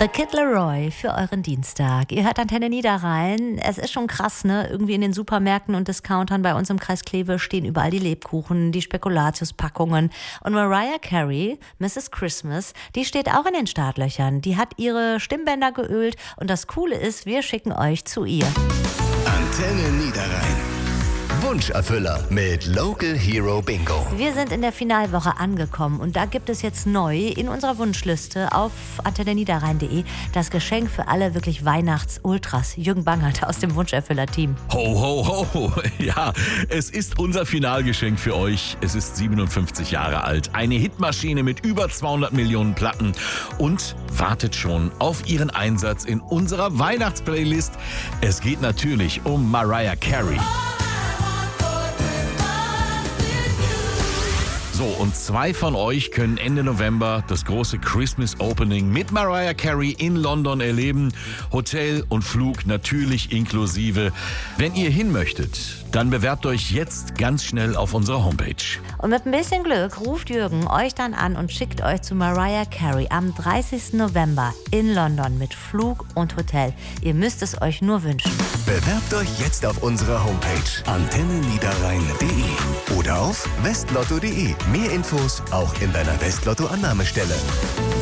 The Kid Laroi für euren Dienstag. Ihr hört Antenne Niederrhein. Es ist schon krass, ne? Irgendwie in den Supermärkten und Discountern bei uns im Kreis Kleve stehen überall die Lebkuchen, die Spekulatiuspackungen. Und Mariah Carey, Mrs. Christmas, die steht auch in den Startlöchern. Die hat ihre Stimmbänder geölt und das Coole ist, wir schicken euch zu ihr. Antenne Niederrhein. Wunscherfüller mit Local Hero Bingo. Wir sind in der Finalwoche angekommen und da gibt es jetzt neu in unserer Wunschliste auf antenneniederrhein.de das Geschenk für alle wirklich Weihnachts-Ultras. Jürgen Bangert aus dem Wunscherfüller-Team. Ho, ho, ho. Ja, es ist unser Finalgeschenk für euch. Es ist 57 Jahre alt, eine Hitmaschine mit über 200 Millionen Platten und wartet schon auf ihren Einsatz in unserer Weihnachtsplaylist. Es geht natürlich um Mariah Carey. So, und 2 von euch können Ende November das große Christmas Opening mit Mariah Carey in London erleben. Hotel und Flug natürlich inklusive. Wenn ihr hin möchtet, dann bewerbt euch jetzt ganz schnell auf unserer Homepage. Und mit ein bisschen Glück ruft Jürgen euch dann an und schickt euch zu Mariah Carey am 30. November in London mit Flug und Hotel. Ihr müsst es euch nur wünschen. Bewerbt euch jetzt auf unserer Homepage antenneniederrhein.de oder auf westlotto.de. Mehr Infos auch in deiner Westlotto-Annahmestelle.